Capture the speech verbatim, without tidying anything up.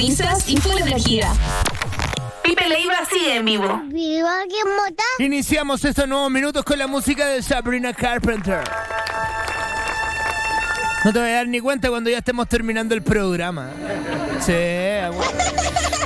longanizas y full energía. Pipe Leiva sigue en vivo. ¡Viva quien mota! Iniciamos estos nuevos minutos con la música de Sabrina Carpenter. No te voy a dar ni cuenta cuando ya estemos terminando el programa. Sí, bueno.